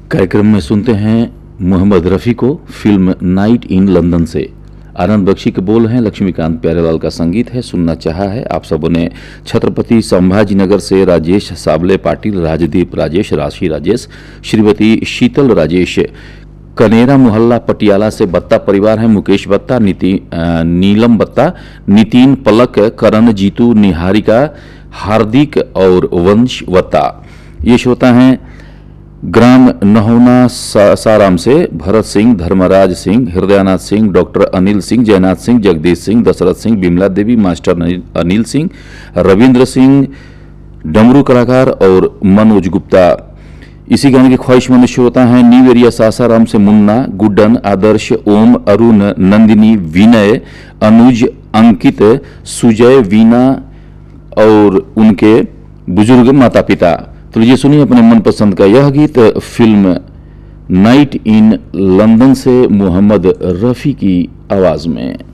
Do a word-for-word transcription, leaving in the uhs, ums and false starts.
कार्यक्रम में सुनते हैं मोहम्मद रफ़ी को फिल्म नाइट इन लंदन से। आनंद बख्शी के बोल हैं, लक्ष्मीकांत प्यारेलाल का संगीत है। सुनना चाहा है आप सबों ने छत्रपति संभाजीनगर से राजेश साबले पाटिल, राजदीप राजेश, राशि राजेश, श्रीमती शीतल राजेश, कनेरा मोहल्ला पटियाला से बत्ता परिवार है, मुकेश बत्ता, नीति नीलम बत्ता, नितिन पलक, करण, जीतू, निहारिका, हार्दिक और वंश बत्ता। ये श्रोता हैं ग्राम नहोना सा, साराम से भरत सिंह, धर्मराज सिंह, हृदयानाथ सिंह, डॉक्टर अनिल सिंह, जयनाथ सिंह, जगदीश सिंह, दशरथ सिंह, बिमला देवी, मास्टर अनिल सिंह, रविंद्र सिंह, डमरू कलाकार और मनोज गुप्ता। इसी गाने की ख्वाहिशमंद श्रोता हैं न्यू एरिया सासाराम से मुन्ना, गुड्डन, आदर्श, ओम, अरुण, नंदिनी, विनय, अनुज, अंकित, सुजय, वीना और उनके बुजुर्ग माता पिता। तो लीजिए सुनिए अपने मनपसंद का यह गीत फिल्म नाइट इन लंदन से मोहम्मद रफ़ी की आवाज में।